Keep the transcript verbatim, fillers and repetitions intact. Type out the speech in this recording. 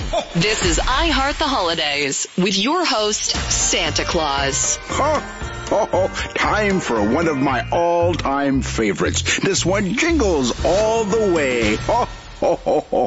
This is I Heart the Holidays with your host, Santa Claus. Oh, oh, time for one of my all-time favorites. This one jingles all the way. Oh, oh, oh, oh.